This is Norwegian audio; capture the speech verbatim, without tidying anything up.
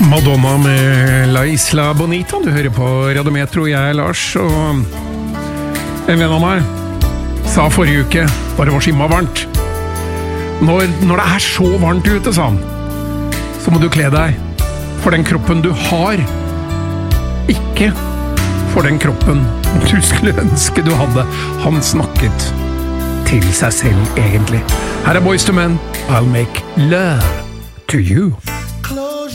Madonna med La Isla Bonita. Du hører på Radio Metro, jeg er Lars, og en venn av meg sa forrige uke, da det var skimma varmt, når, når det er så varmt ute, sa han, så må du kle deg for den kroppen du har, ikke for den kroppen du skulle ønske du hadde. Han snakket til seg selv egentlig. Her er Boyz two Men, I'll make love to you.